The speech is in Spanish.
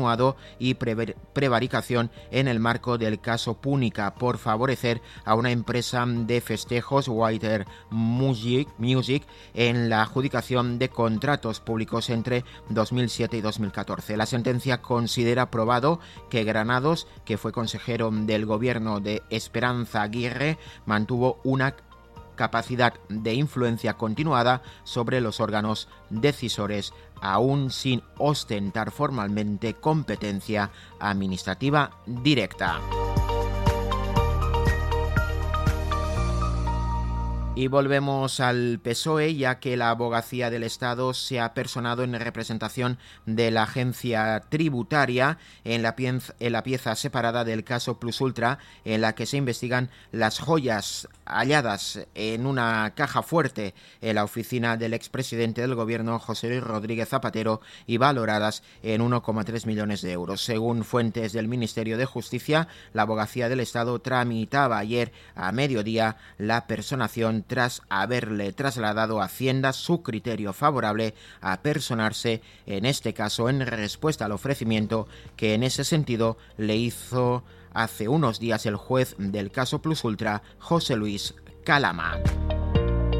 continuado y prevaricación en el marco del caso Púnica por favorecer a una empresa de festejos, Whiter Music, en la adjudicación de contratos públicos entre 2007 y 2014. La sentencia considera probado que Granados, que fue consejero del gobierno de Esperanza Aguirre, mantuvo una capacidad de influencia continuada sobre los órganos decisores, aún sin ostentar formalmente competencia administrativa directa. Y volvemos al PSOE, ya que la Abogacía del Estado se ha personado en representación de la agencia tributaria en la pieza separada del caso Plus Ultra, en la que se investigan las joyas halladas en una caja fuerte en la oficina del expresidente del gobierno, José Luis Rodríguez Zapatero, y valoradas en 1,3 millones de euros. Según fuentes del Ministerio de Justicia, la Abogacía del Estado tramitaba ayer a mediodía la personación tras haberle trasladado a Hacienda su criterio favorable a personarse, en este caso en respuesta al ofrecimiento que en ese sentido le hizo hace unos días el juez del caso Plus Ultra, José Luis Calama.